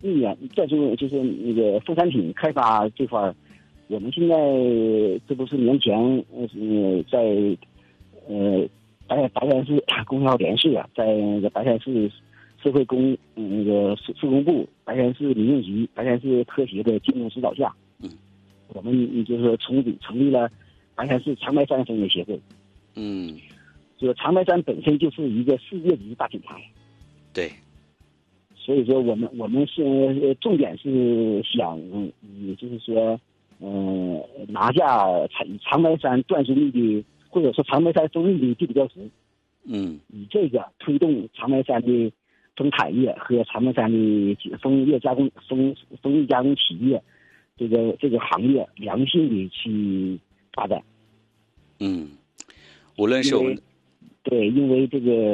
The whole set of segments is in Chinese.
蜜源在就是那个副产品开发这块，我们现在这不是年前在白山市供销联市啊，在那个白山市社会那个社工部、白山市民政局、白山市科协的监督指导下，我们就是成立了白山市长白山风味协会。这个长白山本身就是一个世界级大品牌， 对， 所以说我们是重点是想，就是说，拿下长白山椴树蜜的，或者说长白山蜂蜜的地理标识，以这个推动长白山的蜂产业和长白山的蜂蜜加工企业这个行业良性的去发展。 无论是我们因为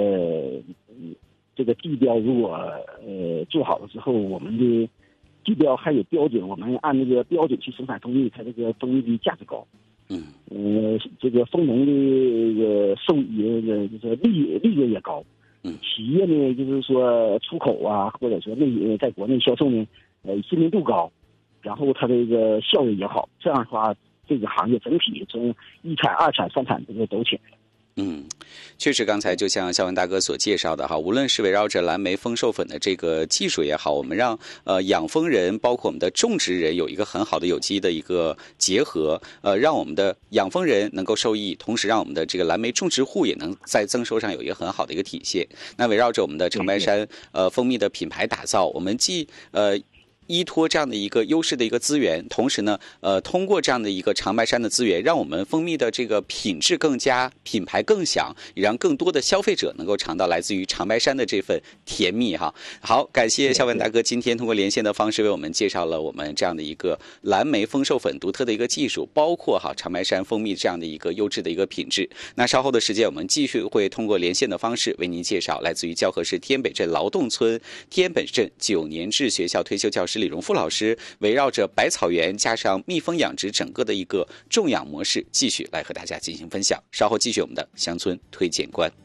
这个地标如果做好了之后，我们的地标还有标准，我们按那个标准去生产蜂蜜，它这个蜂蜜的价值高。这个蜂农的这个收益就是利润也高。企业呢就是说出口啊，或者说在国内销售呢，知名度高，然后它这个效益也好，这样的话，这个行业整体从一产、二产、三产这个都起来了。 确实，刚才就像肖文大哥所介绍的哈，无论是围绕着蓝莓丰授粉的这个技术也好，我们让养蜂人包括我们的种植人有一个很好的有机的一个结合，让我们的养蜂人能够受益，同时让我们的这个蓝莓种植户也能在增收上有一个很好的一个体现。那围绕着我们的长白山蜂蜜的品牌打造，我们既依托这样的一个优势的一个资源，同时呢，通过这样的一个长白山的资源，让我们蜂蜜的这个品质更佳，品牌更响，也让更多的消费者能够尝到来自于长白山的这份甜蜜哈。好，感谢肖文大哥今天通过连线的方式为我们介绍了我们这样的一个蓝莓丰授粉独特的一个技术，包括长白山蜂蜜这样的一个优质的一个品质。那稍后的时间，我们继续会通过连线的方式为您介绍来自于蛟河市天北镇劳动村天本镇9年制学校退休教师李荣富老师，围绕着百草园加上蜜蜂养殖整个的一个种养模式，继续来和大家进行分享。稍后继续我们的乡村推荐官。